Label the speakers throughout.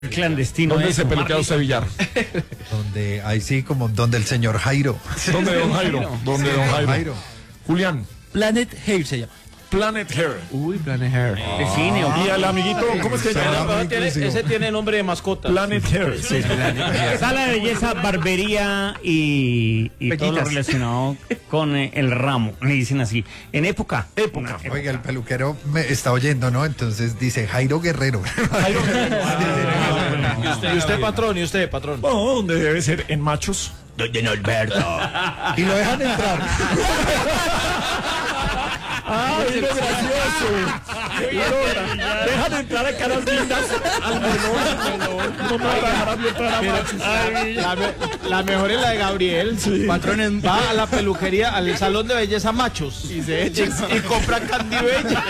Speaker 1: Clandestino.
Speaker 2: ¿Dónde se peluquea usted, Villar?
Speaker 3: Donde, ahí sí, como donde el señor Jairo.
Speaker 2: ¿Dónde don Jairo? ¿Dónde don Jairo? Julián.
Speaker 4: Planet Hair se llama.
Speaker 2: Planet Hair.
Speaker 4: Uy, Planet Hair.
Speaker 1: Define,
Speaker 2: Y al amiguito, ¿cómo es que se llama?
Speaker 4: Ese tiene nombre de mascota.
Speaker 2: Planet Hair. Sí.
Speaker 1: Sala de belleza, barbería y todo lo relacionado con el ramo. Le dicen así. En época.
Speaker 3: Oiga, el peluquero me está oyendo, ¿no? Entonces dice Jairo Guerrero.
Speaker 4: ¿Y usted, patrón? ¿Y usted, patrón?
Speaker 2: No, ¿dónde debe ser? En Machos.
Speaker 4: Doña Norberto.
Speaker 3: Y lo dejan entrar.
Speaker 2: ¡Ay, lo gracioso! Dejan entrar a caras lindas al melón. No me van a dejar abierto a Machos.
Speaker 4: La mejor es la de Gabriel.
Speaker 2: Sí.
Speaker 4: Patrón va a la peluquería, al salón de belleza Machos. Y se echa y compra candibella.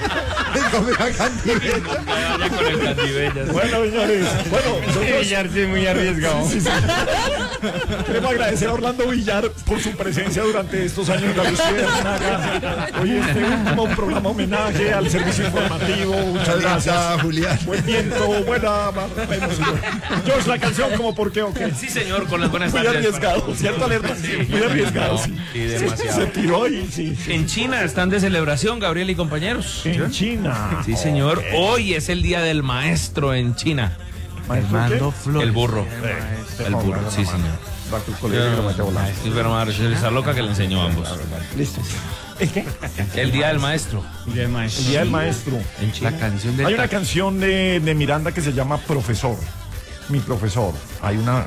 Speaker 2: Bueno, señores. Bueno, nosotros
Speaker 1: Villar sí, muy arriesgado.
Speaker 2: queremos agradecer a Orlando Villar por su presencia durante estos años de la Luciérnaga. Hoy este último programa homenaje al servicio informativo. Muchas gracias,
Speaker 3: Julián.
Speaker 2: Buen viento, buena. Bueno, señor. George, la canción, ¿como por qué o qué?
Speaker 5: Sí, señor, con las buenas
Speaker 2: Muy
Speaker 5: tardes.
Speaker 2: arriesgado, ¿cierto, Alerta? Muy arriesgado, sí.
Speaker 4: Sí, demasiado.
Speaker 2: Se tiró y sí.
Speaker 5: En China están de celebración, Gabriel y compañeros.
Speaker 2: En China.
Speaker 5: Sí, señor. Hoy es el día del maestro en China.
Speaker 4: Armando Flores.
Speaker 5: El burro. El burro, sí, señor. Sí, pero madre, esa loca que le enseñó a ambos.
Speaker 2: Listo. ¿El qué?
Speaker 5: El día del maestro.
Speaker 2: El día del maestro.
Speaker 5: En China.
Speaker 4: La canción del
Speaker 2: Hay una canción de Miranda que se llama Profesor. Mi profesor. Hay una.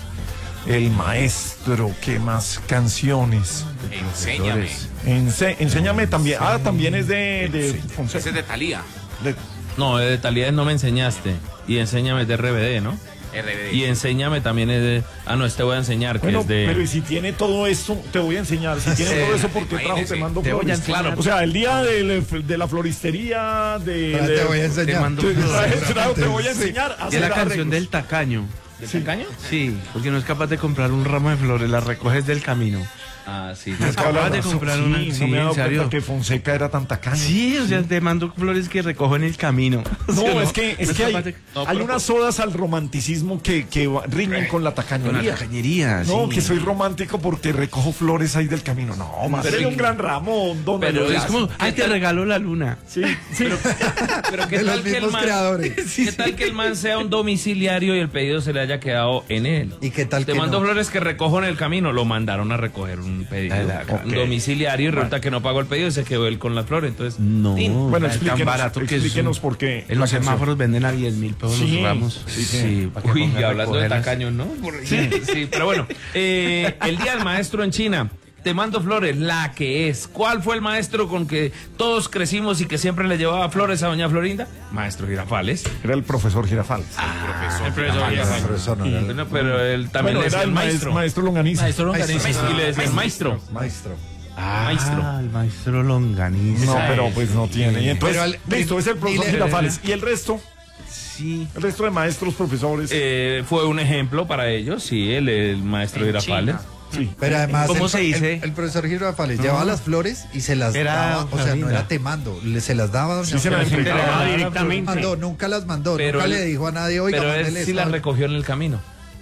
Speaker 2: El maestro. ¿Qué más canciones?
Speaker 5: Enséñame.
Speaker 2: Enséñame también. Ah, también es de Fonseca.
Speaker 5: Ese es de Thalía.
Speaker 2: De-
Speaker 5: No, de Thalía es No me enseñaste. Y enséñame es de RBD, ¿no? Y enséñame también es de. Ah, no, te voy a enseñar, que
Speaker 2: Bueno,
Speaker 5: es de.
Speaker 2: pero y si tiene todo esto, te voy a enseñar. Si tiene todo eso, ¿por qué trajo Te Mando
Speaker 4: Te voy a
Speaker 2: Flores?
Speaker 4: enseñar.
Speaker 2: Claro, o sea, el día de la floristería,
Speaker 3: Te voy a enseñar.
Speaker 4: Te mando
Speaker 2: Te voy a enseñar a
Speaker 4: Y es
Speaker 2: hacer
Speaker 4: la canción
Speaker 2: arreglos.
Speaker 4: del tacaño.
Speaker 5: ¿De Tacaño?
Speaker 4: Sí, porque no es capaz de comprar un ramo de flores, las recoges del camino.
Speaker 5: Ah, sí.
Speaker 2: Es que habla
Speaker 4: capaz de
Speaker 2: razón.
Speaker 4: comprar
Speaker 2: Sí,
Speaker 4: una-
Speaker 2: no
Speaker 4: sí,
Speaker 2: me he dado
Speaker 4: en serio.
Speaker 2: cuenta que Fonseca era tan tacaño.
Speaker 4: Sí, o sea, te mando flores que recojo en el camino.
Speaker 2: No, es que hay,
Speaker 4: No,
Speaker 2: hay unas odas al romanticismo que riñen con la
Speaker 4: Con la
Speaker 2: tacañería.
Speaker 4: tacañería,
Speaker 2: No,
Speaker 4: sí.
Speaker 2: que soy romántico porque recojo flores ahí del camino. No, más
Speaker 5: Pero
Speaker 2: sería
Speaker 5: y-
Speaker 2: un gran ramo, don
Speaker 5: pero
Speaker 2: Manuel.
Speaker 4: Es como, ay, te regaló la luna.
Speaker 2: Sí, sí.
Speaker 5: Pero ¿qué
Speaker 3: De los
Speaker 5: tal que el
Speaker 3: mismos
Speaker 5: man,
Speaker 3: creadores.
Speaker 5: ¿qué tal que el man sea un domiciliario y el pedido se le haya quedado en él?
Speaker 3: ¿Y qué tal
Speaker 5: Te
Speaker 3: que
Speaker 5: mandó
Speaker 3: no?
Speaker 5: flores que recojo en el camino, lo mandaron a recoger un pedido. Un domiciliario y resulta que no pagó el pedido y se quedó él con las flores. Entonces,
Speaker 4: No,
Speaker 5: tin.
Speaker 2: Bueno,
Speaker 4: es tan
Speaker 2: explíquenos,
Speaker 4: barato que
Speaker 2: explíquenos por qué.
Speaker 4: en los
Speaker 2: la canción.
Speaker 4: semáforos venden a 10.000 pesos
Speaker 2: Sí,
Speaker 4: los ramos.
Speaker 2: sí.
Speaker 4: para que
Speaker 5: Uy,
Speaker 4: ponga a
Speaker 5: hablando de
Speaker 4: recogerlas.
Speaker 5: tacaños, ¿no? Sí, pero bueno, el día del maestro en China. Te mando flores, la que es. ¿Cuál fue el maestro con que todos crecimos y que siempre le llevaba flores a doña Florinda? Maestro Girafales.
Speaker 2: Era el profesor Girafales.
Speaker 5: El profesor Girafales.
Speaker 3: Profesor, no, era el
Speaker 5: Bueno, pero él también
Speaker 2: Bueno,
Speaker 5: le
Speaker 2: era
Speaker 5: decía
Speaker 2: el
Speaker 5: el maestro.
Speaker 2: maestro Longaniza.
Speaker 5: Y le decía el maestro.
Speaker 3: maestro.
Speaker 5: Maestro.
Speaker 4: El maestro Longaniza.
Speaker 2: No, pero pues no tiene. Y entonces,
Speaker 3: Pero
Speaker 2: listo, es el profesor
Speaker 3: dile-
Speaker 2: Girafales. ¿Y el resto?
Speaker 4: Sí.
Speaker 2: El resto de maestros, profesores.
Speaker 5: Fue un ejemplo para ellos, sí, el maestro Girafales.
Speaker 2: Sí.
Speaker 3: Pero además,
Speaker 4: ¿Cómo se dice?
Speaker 3: El profesor Girafales llevaba las flores y se las
Speaker 4: Era
Speaker 3: daba, o sea, no
Speaker 4: Florinda.
Speaker 3: era temando, se las daba doña
Speaker 2: Sí, se las
Speaker 3: Florinda.
Speaker 2: entregaba
Speaker 1: entregaba
Speaker 3: Nunca
Speaker 1: directamente.
Speaker 3: mandó, nunca las mandó,
Speaker 5: Pero
Speaker 3: nunca
Speaker 5: él-
Speaker 3: le dijo a nadie, oiga,
Speaker 5: Pero él
Speaker 3: mándele
Speaker 5: sí la
Speaker 3: esto".
Speaker 5: recogió en el camino.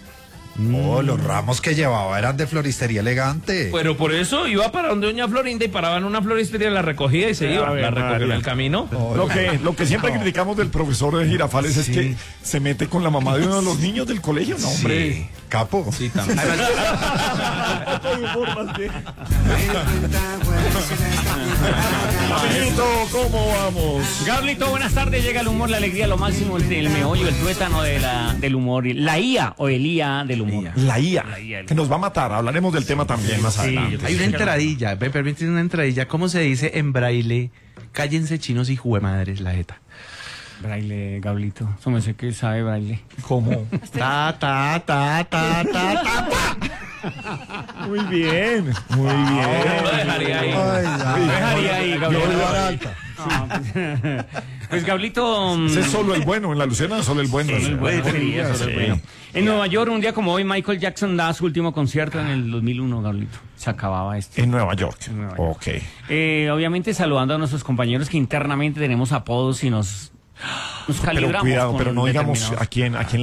Speaker 3: Oh, los ramos que llevaba eran de floristería elegante.
Speaker 5: Pero por eso iba para donde doña Florinda y paraba en una floristería, la recogía y se iba.
Speaker 2: Ave
Speaker 5: La recogió en
Speaker 2: María.
Speaker 5: el camino.
Speaker 2: Lo que siempre criticamos del profesor de Girafales es que se mete con la mamá de uno de los niños del colegio. No, hombre.
Speaker 3: Capo.
Speaker 5: Sí, también.
Speaker 2: Amiguito, ¿cómo vamos?
Speaker 1: Gablito, buenas tardes. Llega el humor, la alegría, lo máximo, el meollo, el tuétano del humor. La IA o el IA del humor.
Speaker 2: La IA,
Speaker 1: IA.
Speaker 2: que nos va a matar. Hablaremos del tema también más adelante.
Speaker 4: Hay una entradilla, me permiten una entradilla. ¿Cómo se dice en braille? Cállense chinos y juemadres la jeta.
Speaker 1: Braille, Gablito. Eso me sé que sabe braille.
Speaker 2: ¿Cómo?
Speaker 4: Ta, ta, ta, ta, ta, ta, ta.
Speaker 2: Muy bien, muy
Speaker 5: Lo
Speaker 2: bien.
Speaker 5: dejaría ahí.
Speaker 3: Ay, ya.
Speaker 1: Lo dejaría ahí, Gablito.
Speaker 3: Yo voy a alta.
Speaker 1: Pues Gablito.
Speaker 2: Ese es solo el bueno, en la Luciana solo el bueno.
Speaker 1: Solo el bueno, sería, solo el bueno. En Nueva York, un día como hoy, Michael Jackson da su último concierto en el 2001, Gablito. Se acababa esto.
Speaker 2: En Nueva York.
Speaker 1: En Nueva York.
Speaker 2: Ok.
Speaker 1: Obviamente saludando a nuestros compañeros que internamente tenemos apodos y nos Nos
Speaker 2: Pero
Speaker 1: calibramos.
Speaker 2: cuidado,
Speaker 1: con
Speaker 2: pero no digamos
Speaker 1: determinados-
Speaker 2: a quién